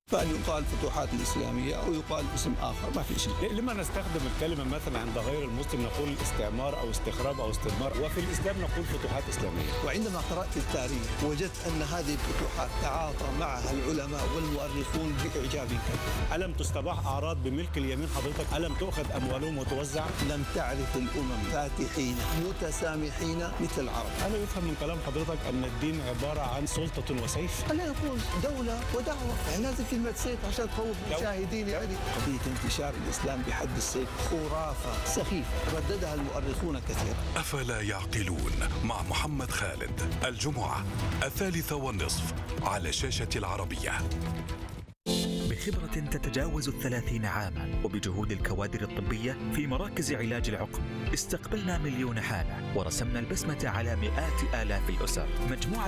فأن يقال فتوحات الإسلامية أو يقال اسم آخر ما في شيء. لما نستخدم الكلمة مثلا عند غير المسلم نقول استعمار أو استخراب أو استدمار، وفي الإسلام نقول فتوحات إسلامية. وعندما قرأت التاريخ وجدت أن هذه الفتوحات تعاطى معها العلماء والمؤرخون بإعجاب كبير. ألم تستباح أعراض بملك اليمين حضرتك؟ ألم تؤخذ أموالهم وتوزع؟ لم تعرف الأمم فاتحين متسامحين مثل العرب. أنا يفهم من كلام حضرتك أن الدين عبارة عن سلطة وسيف؟ خلينا نقول دولة ودعوة، يعني لازم كلمة سيف عشان تخوف المشاهدين. يعني قضية انتشار الإسلام بحد السيف خرافة سخيفة رددها المؤرخون كثيرا. أفلا يعقلون مع محمد خالد، الجمعة 3:30 على شاشة العربية. بخبرة تتجاوز 30 عاما وبجهود الكوادر الطبية في مراكز علاج العقم، استقبلنا مليون حالة ورسمنا البسمة على مئات آلاف الأسر. مجموعة